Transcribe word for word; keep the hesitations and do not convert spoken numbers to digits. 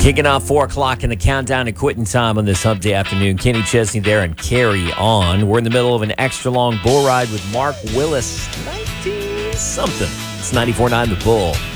Kicking off four o'clock in the countdown to quitting time on this hump day afternoon. Kenny Chesney there and Carry On. We're in the middle of an extra long bull ride with Mark Willis. ninety something. It's ninety-four point nine The Bull.